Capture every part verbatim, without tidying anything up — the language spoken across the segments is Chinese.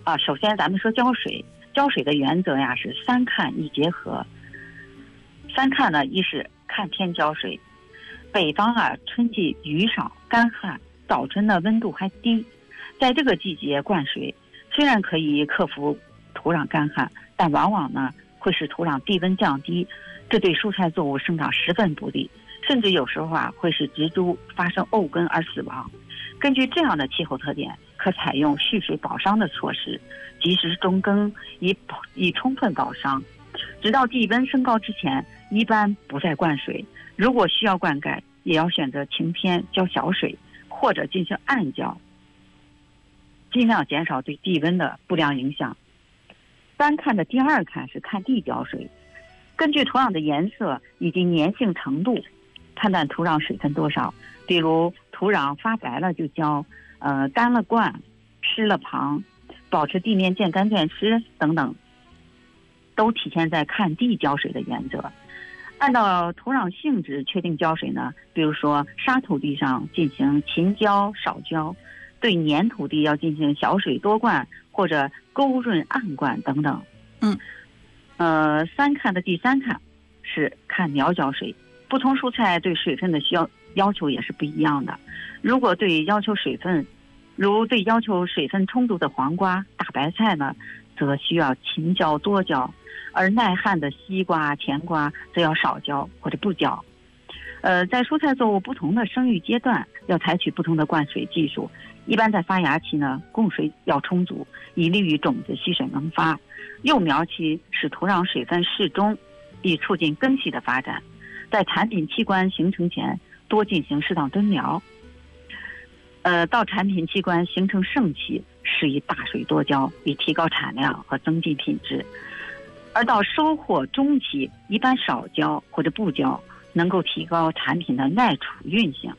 啊，首先咱们说浇水，浇水的原则呀是三看一结合。三看呢，一是看天浇水，北方啊春季雨少干旱，早春呢温度还低，在这个季节灌水，虽然可以克服土壤干旱，但往往呢会使土壤地温降低，这对蔬菜作物生长十分不利，甚至有时候啊会使植株发生沤根而死亡。根据这样的气候特点，可采用蓄水保墒的措施，及时中耕，以以充分保墒，直到地温升高之前，一般不再灌水。如果需要灌溉，也要选择晴天浇小水，或者进行暗浇，尽量减少对地温的不良影响。单看的第二看是看地浇水，根据土壤的颜色以及粘性程度，判断土壤水分多少。比如土壤发白了就浇，呃，干了灌，湿了旁，保持地面渐干渐湿等等，都体现在看地浇水的原则。按照土壤性质确定浇水呢，比如说沙土地上进行勤浇少浇，对粘土地要进行小水多灌或者勾润暗灌等等。 嗯， 呃，三看的第三看是看苗浇水，不同蔬菜对水分的需要要求也是不一样的。如果对要求水分，如对要求水分充足的黄瓜、大白菜呢，则需要勤浇多浇，而耐旱的西瓜、甜瓜则要少浇或者不浇。呃，在蔬菜作物不同的生育阶段，要采取不同的灌水技术。一般在发芽期呢，供水要充足，以利于种子吸水萌发；幼苗期使土壤水分适中，以促进根系的发展。在产品器官形成前，多进行适当蹲苗。呃，到产品器官形成盛期，适宜大水多浇，以提高产量和增进品质。而到收获中期，一般少浇或者不浇，能够提高产品的耐储运性。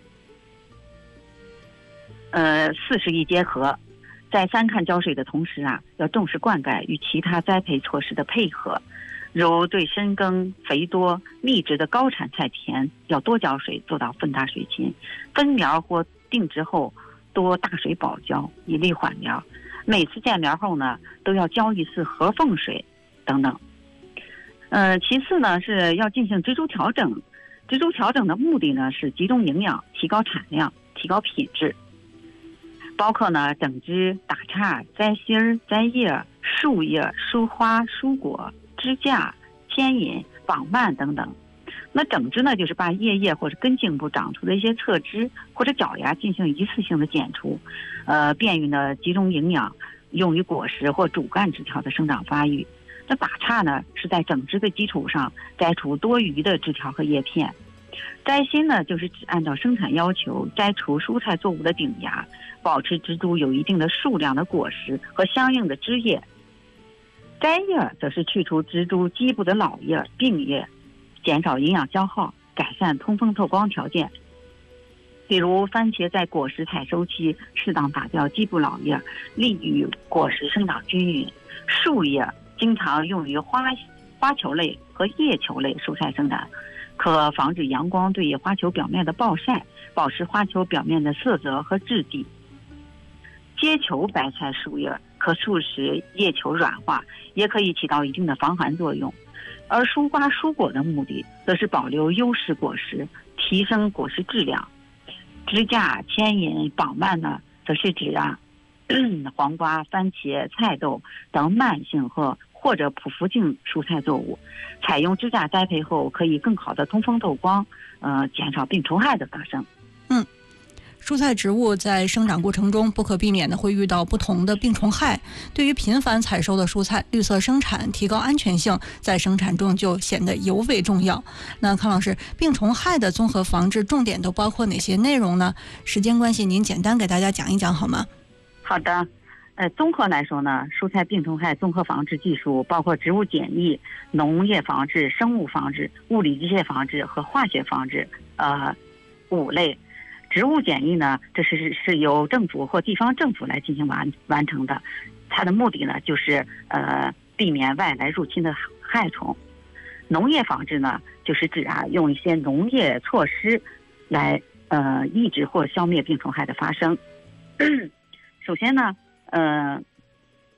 呃，四是一结合，在三看浇水的同时啊，要重视灌溉与其他栽培措施的配合，如对深耕、肥多、密植的高产菜田要多浇水，做到分大水勤；分苗或定植后多大水保浇，以利缓苗。每次见苗后呢，都要浇一次合缝水等等。呃，其次呢是要进行植株调整，植株调整的目的呢是集中营养，提高产量，提高品质，包括呢整枝、打杈、摘心、摘叶、树叶、疏花、疏果、支架、牵引、绑蔓等等。那整枝呢，就是把叶叶或者根茎部长出的一些侧枝或者角芽进行一次性的剪除，呃，便于呢集中营养，用于果实或主干枝条的生长发育。那打杈呢，是在整枝的基础上摘除多余的枝条和叶片。摘心呢，就是指按照生产要求摘除蔬菜作物的顶芽，保持植株有一定的数量的果实和相应的枝叶。摘叶则是去除植株基部的老叶、病叶，减少营养消耗，改善通风透光条件。比如番茄在果实采收期适当打掉基部老叶，利于果实生长均匀。树叶经常用于花花球类和叶球类蔬菜生长，可防止阳光对花球表面的暴晒，保持花球表面的色泽和质地。接球白菜树叶可促使叶球软化，也可以起到一定的防寒作用。而疏花疏果的目的则是保留优势果实，提升果实质量。支架、牵引、绑蔓呢，则是指啊黄瓜、番茄、菜豆等慢性和或者匍匐性蔬菜作物，采用支架栽培后，可以更好的通风透光，呃，减少病虫害的发生。 嗯，蔬菜植物在生长过程中不可避免的会遇到不同的病虫害，对于频繁采收的蔬菜，绿色生产、提高安全性，在生产中就显得尤为重要。那康老师，病虫害的综合防治重点都包括哪些内容呢？时间关系，您简单给大家讲一讲好吗？ 好的。呃，综合来说呢，蔬菜病虫害综合防治技术包括植物检疫、农业防治、生物防治、物理机械防治和化学防治，呃，五类。植物检疫呢，这是是由政府或地方政府来进行完完成的，它的目的呢就是呃避免外来入侵的害虫。农业防治呢，就是指啊用一些农业措施来呃抑制或消灭病虫害的发生。首先呢。呃，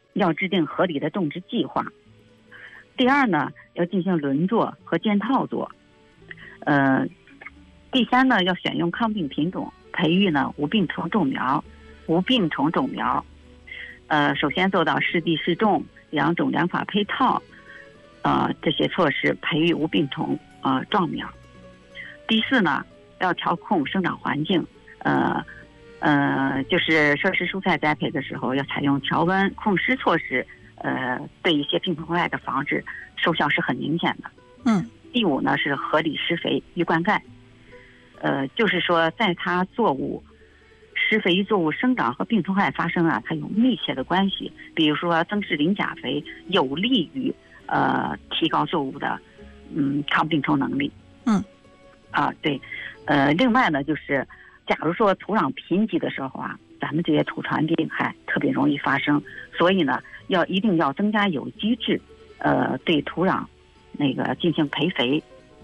要制定合理的种植计划。第二呢，要进行轮作和间套作。呃，第三呢，要选用抗病品种，培育呢无病虫种苗，无病虫种苗。呃，首先做到适地适种、良种良法配套，呃，这些措施培育无病虫呃壮苗。第四呢，要调控生长环境，呃呃，就是设施蔬菜栽培的时候，要采用调温控湿措施，呃，对一些病虫害的防治收效是很明显的。 嗯。 第五呢是合理施肥与灌溉，呃，就是说在它作物施肥与作物生长和病虫害发生啊，它有密切的关系。比如说增施磷钾肥有利于呃提高作物的嗯抗病虫能力。 嗯。 啊，对，呃，另外呢，就是假如说土壤贫瘠的时候啊，咱们这些土传病害特别容易发生，所以呢，要一定要增加有机质，呃，对土壤那个进行培肥，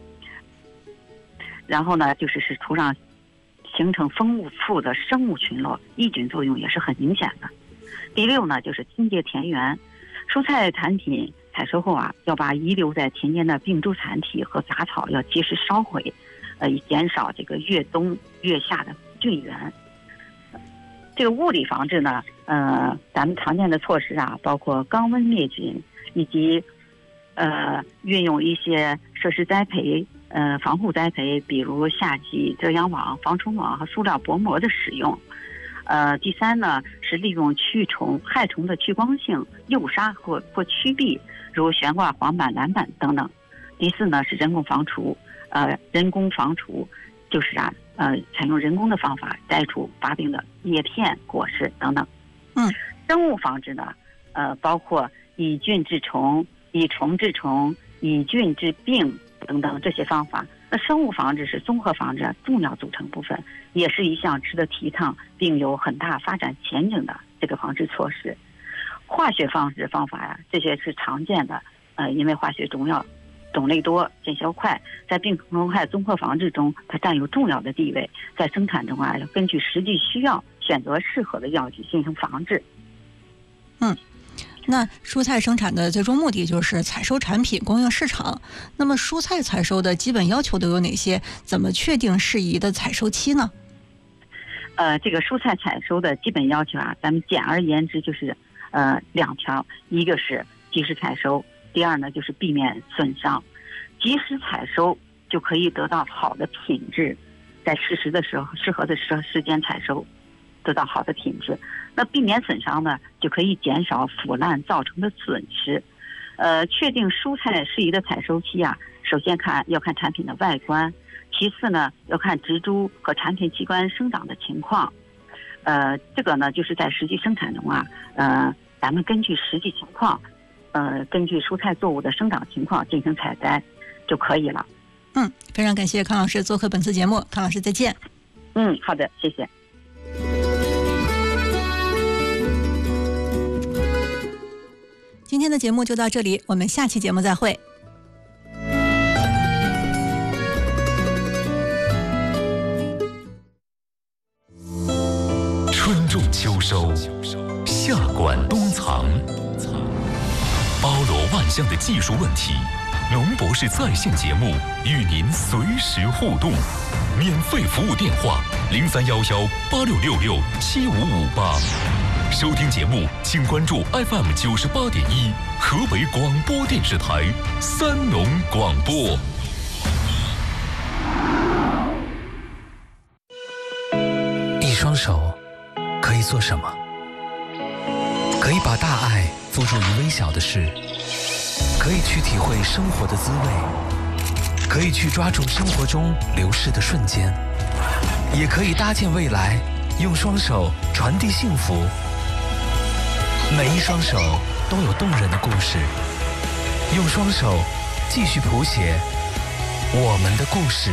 然后呢，就是使土壤形成丰富的生物群落，抑菌作用也是很明显的。第六呢，就是清洁田园，蔬菜产品采收后啊，要把遗留在田间的病株残体和杂草要及时烧毁，呃，以减少这个越冬越夏的菌源。这个物理防治呢，呃，咱们常见的措施啊，包括高温灭菌，以及呃运用一些设施栽培，呃防护栽培，比如夏季遮阳网、防虫网和塑料薄膜的使用。呃，第三呢是利用驱虫害虫的趋光性诱杀或或驱避，如悬挂黄板、蓝板等等。第四呢是人工防除，呃，人工防除就是啊，呃，采用人工的方法摘除发病的叶片、果实等等。 嗯， 生物防治呢，呃，包括以菌治虫、以虫治虫、以菌治病等等这些方法。那生物防治是综合防治重要组成部分，也是一项值得提倡并有很大发展前景的这个防治措施。化学防治方法呀，这些是常见的，呃，因为化学中药种类多、见效快，在病虫害综合防治中，它占有重要的地位。在生产中啊，要根据实际需要，选择适合的药剂进行防治。 嗯。那蔬菜生产的最终目的就是采收产品供应市场。那么蔬菜采收的基本要求都有哪些？怎么确定适宜的采收期呢？ 呃，这个蔬菜采收的基本要求啊，咱们简而言之就是呃两条，一个是及时采收，第二呢就是避免损伤。及时采收就可以得到好的品质，在适时的时候、适合的时时间采收，得到好的品质。那避免损伤呢，就可以减少腐烂造成的损失。呃，确定蔬菜适宜的采收期啊，首先看要看产品的外观，其次呢要看植株和产品器官生长的情况。呃，这个呢就是在实际生产中啊，呃，咱们根据实际情况，呃，根据蔬菜作物的生长情况进行采摘就可以了。 嗯，非常感谢康老师做客本次节目，康老师再见。 嗯，好的，谢谢。 今天的节目就到这里，我们下期节目再会。 春种秋收，夏管冬藏，包罗万象的技术问题，农博士在线节目与您随时互动。免费服务电话零三幺幺八六六六七五五八。收听节目，请关注 F M 九十八点一河北广播电视台三农广播。 一双手可以做什么？可以把大爱付诸于微小的事，可以去体会生活的滋味，可以去抓住生活中流逝的瞬间，也可以搭建未来，用双手传递幸福。每一双手都有动人的故事，用双手继续谱写我们的故事。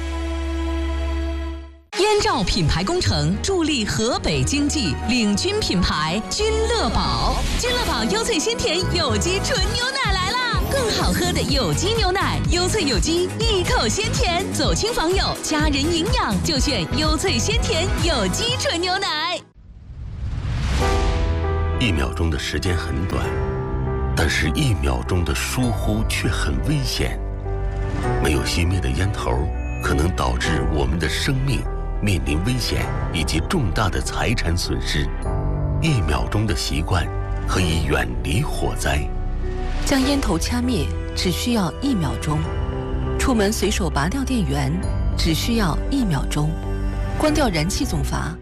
燕赵品牌工程助力河北经济，领军品牌君乐宝。君乐宝优萃鲜甜有机纯牛奶来啦！更好喝的有机牛奶，优萃有机，一口鲜甜，走亲访友，家人营养就选优萃鲜甜有机纯牛奶。 一秒钟的时间很短，但是一秒钟的疏忽却很危险。没有熄灭的烟头，可能导致我们的生命面临危险以及重大的财产损失。一秒钟的习惯可以远离火灾。 将烟头掐灭只需要一秒钟，出门随手拔掉电源只需要一秒钟，关掉燃气总阀